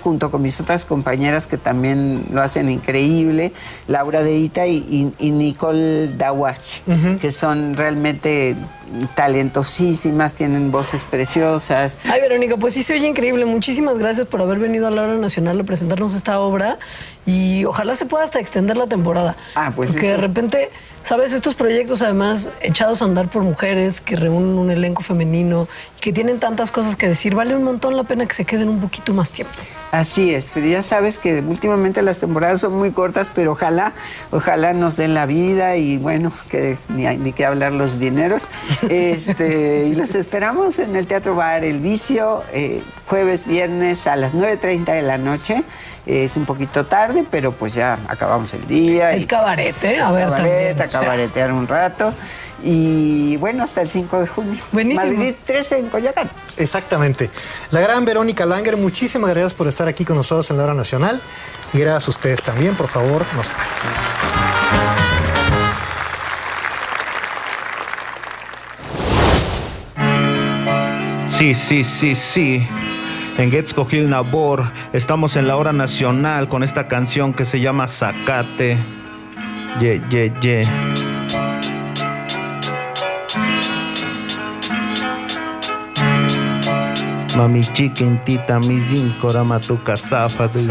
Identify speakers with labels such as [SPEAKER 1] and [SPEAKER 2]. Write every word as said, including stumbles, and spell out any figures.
[SPEAKER 1] junto con mis otras compañeras que también lo hacen increíble, Laura Deita y, y, y Nicole Dawach, uh-huh. que son realmente talentosísimas, tienen voces preciosas.
[SPEAKER 2] Ay, Verónica, pues sí se oye increíble. Muchísimas gracias por haber venido a la Hora Nacional a presentarnos esta obra y ojalá se pueda hasta extender la temporada.
[SPEAKER 1] Ah, pues
[SPEAKER 2] porque
[SPEAKER 1] eso
[SPEAKER 2] de repente, ¿sabes? Estos proyectos además echados a andar por mujeres que reúnen un elenco femenino y que tienen tantas cosas que decir, vale un montón la pena que se queden un poquito más tiempo.
[SPEAKER 1] Así es, pero ya sabes que últimamente las temporadas son muy cortas, pero ojalá, ojalá nos den la vida y bueno, que ni hay ni que hablar los dineros. Este, y los esperamos en el Teatro Bar El Vicio, eh, jueves, viernes a las nueve treinta de la noche. Eh, es un poquito tarde, pero pues ya acabamos el día.
[SPEAKER 2] Es cabaret, ¿eh? A
[SPEAKER 1] es
[SPEAKER 2] ver,
[SPEAKER 1] cabaret,
[SPEAKER 2] también,
[SPEAKER 1] a cabaretear o sea. un rato. Y bueno, hasta el cinco de junio.
[SPEAKER 2] Buenísimo.
[SPEAKER 1] Madrid trece en Coyoacán.
[SPEAKER 3] Exactamente. La gran Verónica Langer, muchísimas gracias por estar aquí con nosotros en la Hora Nacional. Y gracias a ustedes también, por favor, no se vayan.
[SPEAKER 4] Sí, sí, sí, sí. En Getzcochil Nabor estamos en la Hora Nacional con esta canción que se llama Zacate. Ye, ye, ye. Mami chiquintita, mi zin, korama tu casafa.